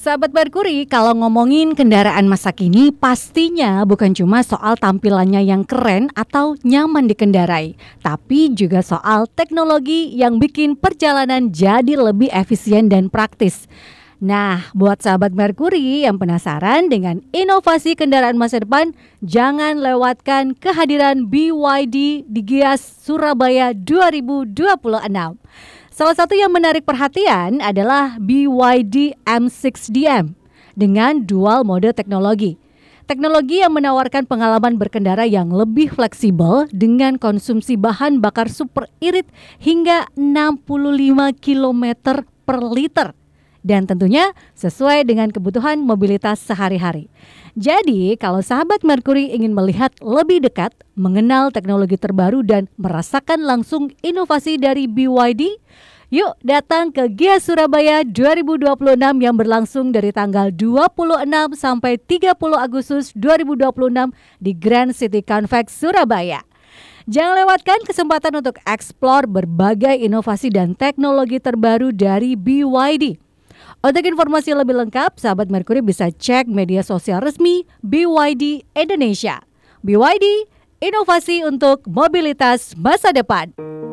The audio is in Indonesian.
Sahabat Merkuri, kalau ngomongin kendaraan masa kini pastinya bukan cuma soal tampilannya yang keren atau nyaman dikendarai, tapi juga soal teknologi yang bikin perjalanan jadi lebih efisien dan praktis. Nah, buat sahabat Merkuri yang penasaran dengan inovasi kendaraan masa depan, jangan lewatkan kehadiran BYD di Gias Surabaya 2026. Salah satu yang menarik perhatian adalah BYD M6DM dengan dual mode teknologi. Teknologi yang menawarkan pengalaman berkendara yang lebih fleksibel dengan konsumsi bahan bakar super irit hingga 65 km per liter. Dan tentunya sesuai dengan kebutuhan mobilitas sehari-hari. Jadi kalau sahabat Merkuri ingin melihat lebih dekat, mengenal teknologi terbaru dan merasakan langsung inovasi dari BYD, yuk datang ke Gias Surabaya 2026 yang berlangsung dari tanggal 26 sampai 30 Agustus 2026 di Grand City Convex Surabaya. Jangan lewatkan kesempatan untuk eksplor berbagai inovasi dan teknologi terbaru dari BYD. Untuk informasi lebih lengkap, sahabat Merkuri bisa cek media sosial resmi BYD Indonesia. BYD, inovasi untuk mobilitas masa depan.